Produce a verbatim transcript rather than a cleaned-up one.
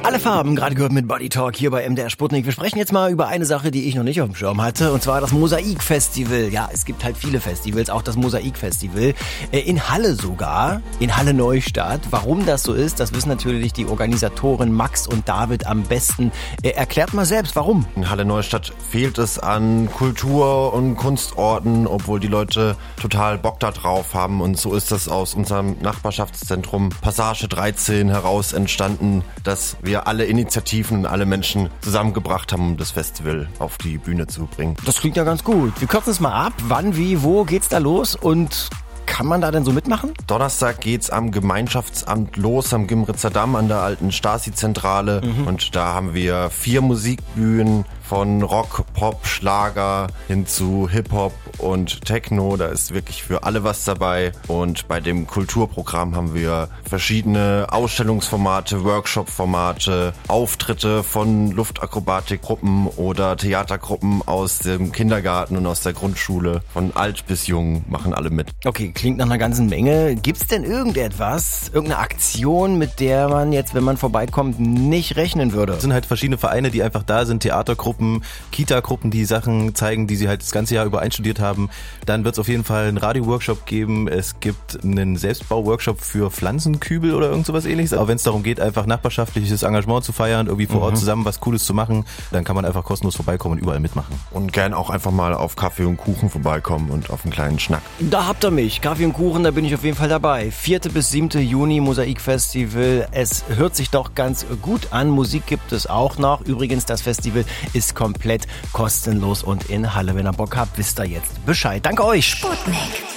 Alle Farben, gerade gehört mit Body Talk hier bei M D R Sputnik. Wir sprechen jetzt mal über eine Sache, die ich noch nicht auf dem Schirm hatte, und zwar das Mosaik-Festival. Ja, es gibt halt viele Festivals, auch das Mosaik-Festival. In Halle sogar, in Halle Neustadt. Warum das so ist, das wissen natürlich die Organisatoren Max und David am besten. Erklärt mal selbst, warum. In Halle Neustadt fehlt es an Kultur- und Kunstorten, obwohl die Leute total Bock da drauf haben. Und so ist das aus unserem Nachbarschaftszentrum Passage dreizehn heraus entstanden, dass wir alle Initiativen und alle Menschen zusammengebracht haben, um das Festival auf die Bühne zu bringen. Das klingt ja ganz gut. Wir kürzen es mal ab. Wann, wie, wo geht's da los und kann man da denn so mitmachen? Donnerstag geht's am Gemeinschaftsamt los, am Gimritzer Damm, an der alten Stasi-Zentrale. Mhm. Und da haben wir vier Musikbühnen von Rock, Pop, Schlager hin zu Hip-Hop und Techno. Da ist wirklich für alle was dabei. Und bei dem Kulturprogramm haben wir verschiedene Ausstellungsformate, Workshop-Formate, Auftritte von Luftakrobatikgruppen oder Theatergruppen aus dem Kindergarten und aus der Grundschule. Von alt bis jung machen alle mit. Okay, klingt nach einer ganzen Menge. Gibt's denn irgendetwas, irgendeine Aktion, mit der man jetzt, wenn man vorbeikommt, nicht rechnen würde? Es sind halt verschiedene Vereine, die einfach da sind, Theatergruppen, Kita-Gruppen, die Sachen zeigen, die sie halt das ganze Jahr über einstudiert haben. Dann wird es auf jeden Fall einen Radio-Workshop geben. Es gibt einen Selbstbau-Workshop für Pflanzenkübel oder irgend sowas ähnliches. Aber wenn es darum geht, einfach nachbarschaftliches Engagement zu feiern, irgendwie vor mhm. Ort zusammen was Cooles zu machen, dann kann man einfach kostenlos vorbeikommen und überall mitmachen. Und gern auch einfach mal auf Kaffee und Kuchen vorbeikommen und auf einen kleinen Schnack. Da habt ihr mich. Kaffee und Kuchen, da bin ich auf jeden Fall dabei. vierten bis siebten Juni Mosaik-Festival. Es hört sich doch ganz gut an. Musik gibt es auch noch. Übrigens, das Festival ist komplett kostenlos und in Halle. Wenn ihr Bock habt, wisst ihr jetzt Bescheid. Danke euch. Sputnik.